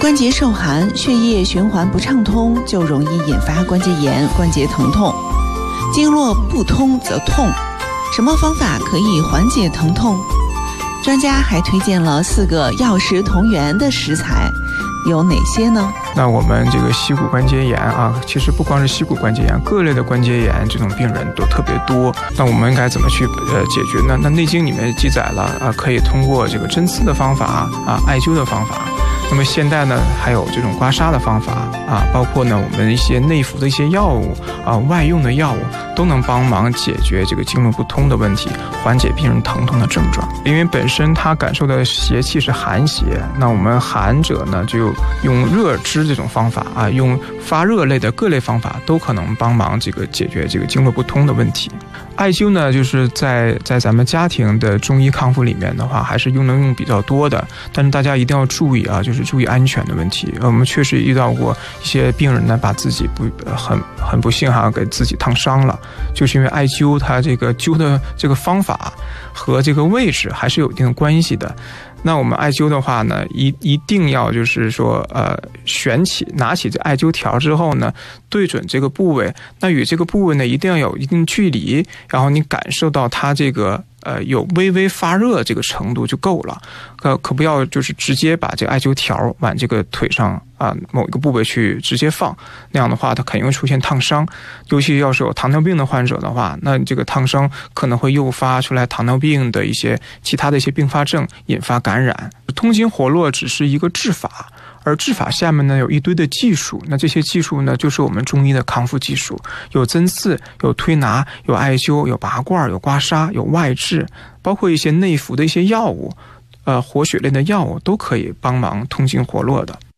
关节受寒，血液循环不畅通，就容易引发关节炎、关节疼痛。经络不通则痛，什么方法可以缓解疼痛？专家还推荐了4个药食同源的食材，有哪些呢？ 那我们这个膝骨关节炎啊，其实不光是膝骨关节炎，各类的关节炎这种病人都特别多。那我们该怎么去解决呢？那《内经》里面记载了啊，可以通过这个针刺的方法啊，艾灸的方法。那么现代呢，还有这种刮痧的方法啊，包括呢我们一些内服的一些药物啊，外用的药物都能帮忙解决这个经络不通的问题，缓解病人疼痛的症状。因为本身他感受的邪气是寒邪，那我们寒者呢就用热支这种方法啊，用发热类的各类方法都可能帮忙这个解决这个经络不通的问题。艾灸呢，就是在咱们家庭的中医康复里面的话，还是用比较多的。但是大家一定要注意啊，就是注意安全的问题。我们确实遇到过一些病人呢，把自己很不幸给自己烫伤了，就是因为艾灸它这个灸的这个方法和这个位置还是有一定的关系的。那我们艾灸的话呢，一定要就是说拿起这艾灸条之后呢，对准这个部位，那与这个部位呢一定要有一定距离，然后你感受到它这个有微微发热这个程度就够了，可不要就是直接把这个艾灸条往这个腿上某一个部位去直接放，那样的话它肯定会出现烫伤。尤其要是有糖尿病的患者的话，那这个烫伤可能会诱发出来糖尿病的一些其他的一些并发症，引发感染。通经活络只是一个治法，而治法下面呢有一堆的技术，那这些技术呢就是我们中医的康复技术，有针刺，有推拿，有艾灸，有拔罐，有刮痧，有外治，包括一些内服的一些药物，活血类的药物都可以帮忙通经活络的。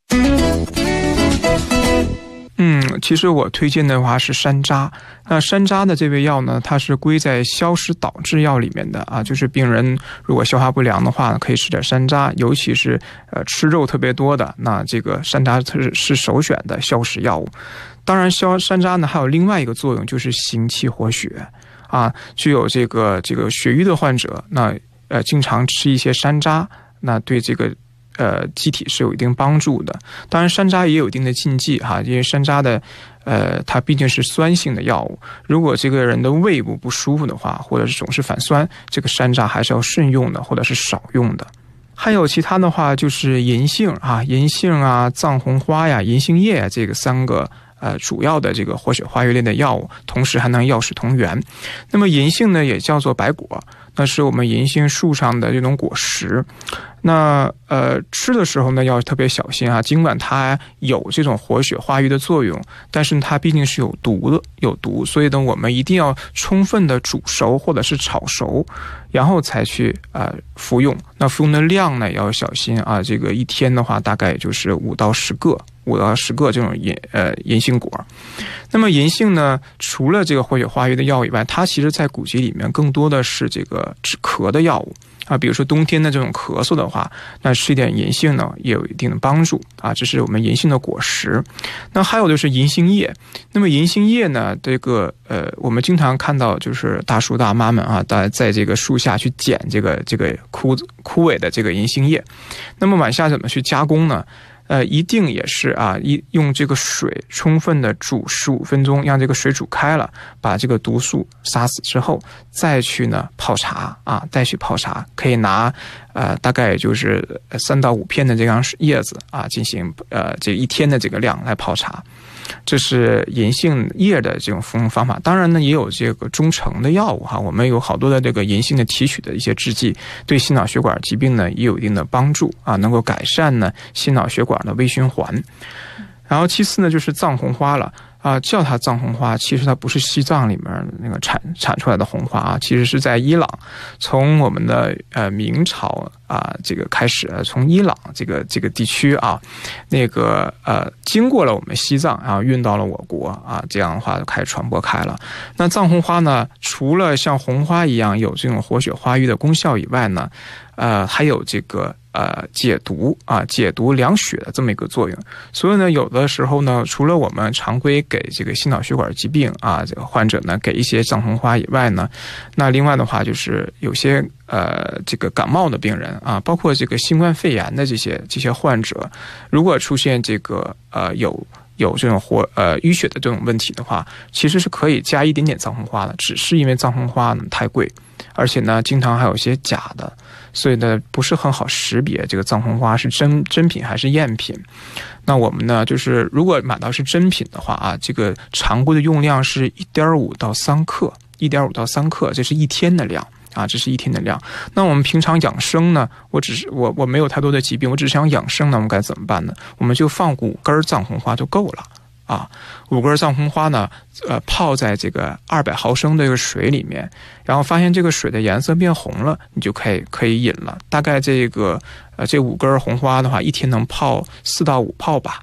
其实我推荐的话是山楂。那山楂的这味药呢，它是归在消食导滞药里面的啊，就是病人如果消化不良的话，可以吃点山楂，尤其是吃肉特别多的，那这个山楂是首选的消食药物。当然，山楂呢还有另外一个作用，就是行气活血啊，具有这个血瘀的患者，那经常吃一些山楂，那对这个机体是有一定帮助的。当然山楂也有一定的禁忌因为山楂的它毕竟是酸性的药物，如果这个人的胃部不舒服的话，或者是总是反酸，这个山楂还是要慎用的，或者是少用的。还有其他的话就是银杏藏红花银杏叶这个3个主要的这个活血化瘀类的药物，同时还能药食同源。那么银杏呢也叫做白果，那是我们银杏树上的这种果实。那吃的时候呢要特别小心尽管它有这种活血化瘀的作用，但是它毕竟是有毒，所以呢我们一定要充分的煮熟或者是炒熟，然后才去服用。那服用的量呢也要小心这个一天的话大概就是5到10个这种银杏果。那么银杏呢，除了这个活血化瘀的药以外，它其实在古籍里面更多的是这个止咳的药物比如说冬天的这种咳嗽的话，那吃一点银杏呢也有一定的帮助这是我们银杏的果实。那还有就是银杏叶。那么银杏叶呢，这个我们经常看到就是大叔大妈们在这个树下去捡这个枯萎的这个银杏叶。那么往下怎么去加工呢？一定也是用这个水充分的煮15分钟，让这个水煮开了，把这个毒素杀死之后，再去呢泡茶可以拿大概就是3到5片的这样叶子进行这1天的这个量来泡茶。这是银杏叶的这种服用方法。当然呢也有这个中成的药物我们有好多的这个银杏的提取的一些制剂，对心脑血管疾病呢也有一定的帮助能够改善呢心脑血管的微循环。然后其次呢就是藏红花了叫它藏红花，其实它不是西藏里面那个产出来的红花其实是在伊朗，从我们的明朝这个开始，从伊朗这个地区那个经过了我们西藏，然后运到了我国这样的话就开始传播开了。那藏红花呢，除了像红花一样有这种活血化瘀的功效以外呢，还有这个解毒凉血的这么一个作用。所以呢，有的时候呢，除了我们常规给这个心脑血管疾病这个患者呢给一些藏红花以外呢，那另外的话就是有些这个感冒的病人包括这个新冠肺炎的这些患者，如果出现这个有这种淤血的这种问题的话，其实是可以加一点点藏红花的，只是因为藏红花呢太贵，而且呢经常还有一些假的，所以呢不是很好识别这个藏红花是真品还是赝品。那我们呢就是如果买到是真品的话这个常规的用量是1.5到3克，1.5到3克，这是一天的量。这是一天的量。那我们平常养生呢，我没有太多的疾病，我只想养生呢，我们该怎么办呢？我们就放5根藏红花就够了5根藏红花呢，泡在这个200毫升的这个水里面，然后发现这个水的颜色变红了，你就可以饮了。大概这5根红花的话，一天能泡4到5泡吧。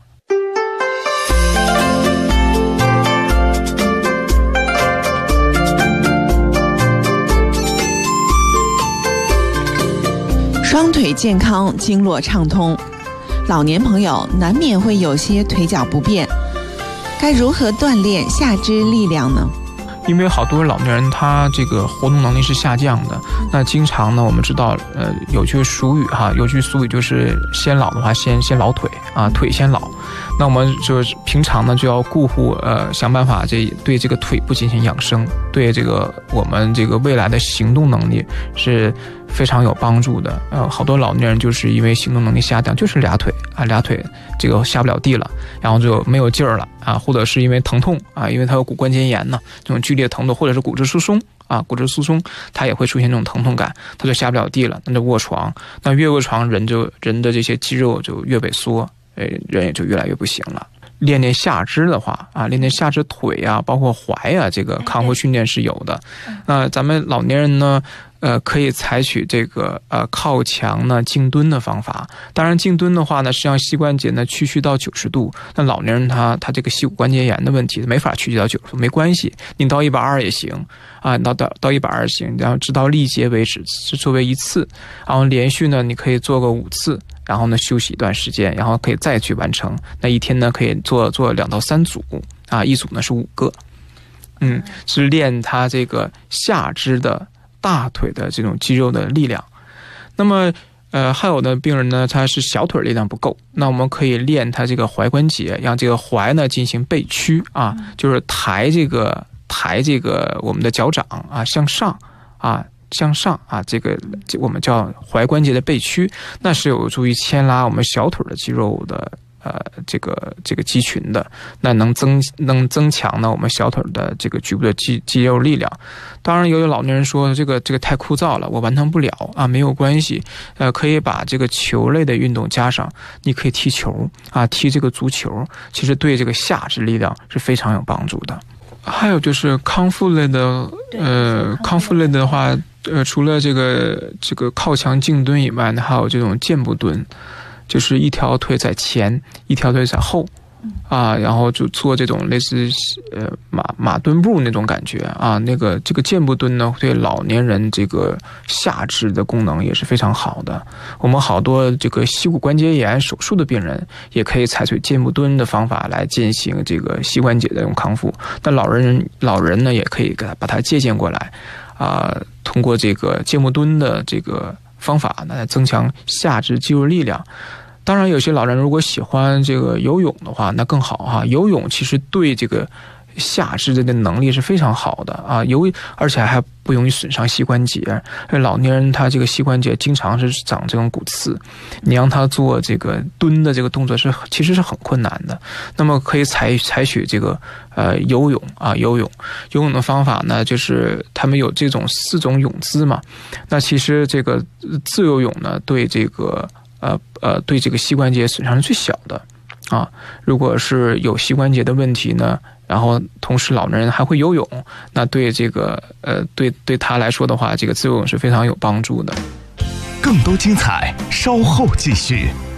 双腿健康，经络畅通，老年朋友难免会有些腿脚不便，该如何锻炼下肢力量呢？ 因为好多老年人他这个活动能力是下降的，那经常呢我们知道有句俗语就是先老的话先老腿腿先老。那我们就是平常呢就要顾护想办法对这个腿部进行养生，对这个我们这个未来的行动能力是非常有帮助的。好多老年人就是因为行动能力下降，就是俩腿这个下不了地了，然后就没有劲儿了或者是因为疼痛因为他有骨关节炎呢，这种剧烈疼痛，或者是骨质疏松它也会出现这种疼痛感，他就下不了地了，那就卧床，那越卧床人的这些肌肉就越萎缩，人也就越来越不行了。练下肢的话练下肢腿包括踝这个康复训练是有的。那咱们老年人呢可以采取这个靠墙呢静蹲的方法。当然静蹲的话呢是让膝关节呢屈曲到90度。那老年人他这个膝骨关节炎的问题没法屈曲到90度，没关系，你到120也行到120行，然后直到力竭为止，是作为1次，然后连续呢你可以做个5次，然后呢休息一段时间，然后可以再去完成。那一天呢可以做2到3组一组呢是5个。是练他这个下肢的大腿的这种肌肉的力量。那么还有的病人呢他是小腿力量不够，那我们可以练他这个踝关节，让这个踝呢进行背屈就是抬这个我们的脚掌向上这个我们叫踝关节的背屈，那是有助于牵拉我们小腿的肌肉的这个肌群的，那能增强呢我们小腿的这个局部的肌肉力量。当然有老年人说这个太枯燥了，我完成不了没有关系，可以把这个球类的运动加上，你可以踢球踢这个足球，其实对这个下肢力量是非常有帮助的。还有就是康复类的话除了这个靠墙静蹲以外呢，还有这种箭步蹲，就是一条腿在前，一条腿在后然后就做这种类似马蹲步那种感觉这个箭步蹲呢对老年人这个下肢的功能也是非常好的。我们好多这个膝骨关节炎手术的病人也可以采取箭步蹲的方法来进行这个膝关节的这种康复。那老人呢也可以把它借鉴过来通过这个箭步蹲的这个方法来增强下肢肌肉力量。当然有些老人如果喜欢这个游泳的话那更好游泳其实对这个下肢的能力是非常好的而且还不容易损伤膝关节。老年人他这个膝关节经常是长这种骨刺，你让他做这个蹲的这个动作其实是很困难的。那么可以采取这个游泳的方法呢，就是他们有这种4种泳姿嘛。那其实这个自由泳呢对这个对这个膝关节损伤是最小的如果是有膝关节的问题呢，然后同时老年人还会游泳，那对这个对他来说的话，这个自由泳是非常有帮助的。 更多精彩稍后继续。